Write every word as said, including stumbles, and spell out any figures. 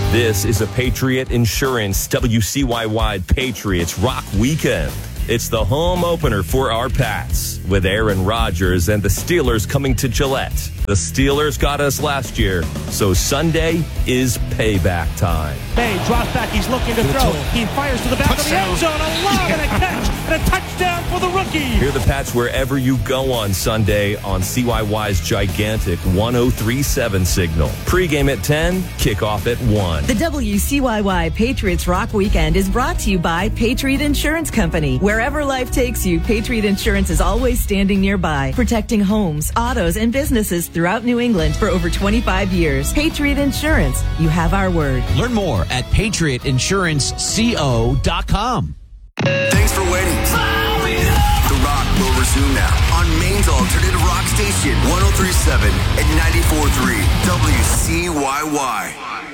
This is a Patriot Insurance W C Y Y Patriots Rock Weekend. It's the home opener for our Pats, with Aaron Rodgers and the Steelers coming to Gillette. The Steelers got us last year, so Sunday is payback time. Bay drops back, he's looking to throw. He fires to the back touchdown. Of the end zone, a lob and a catch, and a touchdown for the rookie. Hear the Pats wherever you go on Sunday on C Y Y's gigantic one oh three point seven signal. Pre-game at ten, kickoff at one. The W C Y Y Patriots Rock Weekend is brought to you by Patriot Insurance Company. Wherever life takes you, Patriot Insurance is always standing nearby, protecting homes, autos, and businesses throughout New England for over twenty-five years. Patriot Insurance, you have our word. Learn more at patriot insurance co dot com. Thanks for waiting. The Rock will resume now on Maine's alternative rock station, one oh three point seven and ninety-four point three W C Y Y.